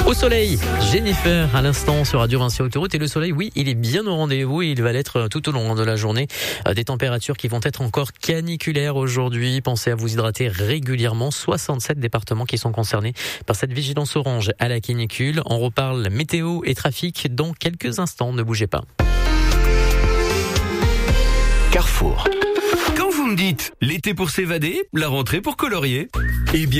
Au soleil, Jennifer à l'instant sur Radio Vinci Autoroute. Et le soleil, oui, il est bien au rendez-vous et il va l'être tout au long de la journée. Des températures qui vont être encore caniculaires aujourd'hui. Pensez à vous hydrater régulièrement. 67 départements qui sont concernés par cette vigilance orange à la canicule. On reparle météo et trafic dans quelques instants. Ne bougez pas. Carrefour. Quand vous me dites l'été pour s'évader, la rentrée pour colorier, eh bien